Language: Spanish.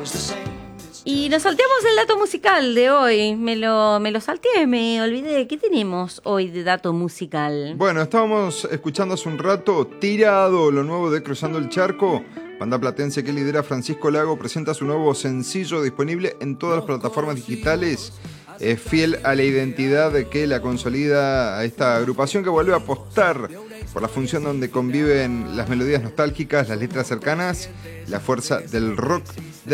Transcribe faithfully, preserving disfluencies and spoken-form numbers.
Y nos salteamos el dato musical de hoy. Me lo, me lo salteé, me olvidé. ¿Qué tenemos hoy de dato musical? Bueno, estábamos escuchando hace un rato Tirado, lo nuevo de Cruzando el Charco. Banda platense que lidera Francisco Lago presenta su nuevo sencillo disponible en todas las plataformas digitales. Es fiel a la identidad que la consolida a esta agrupación que vuelve a apostar por la función donde conviven las melodías nostálgicas, las letras cercanas, la fuerza del rock.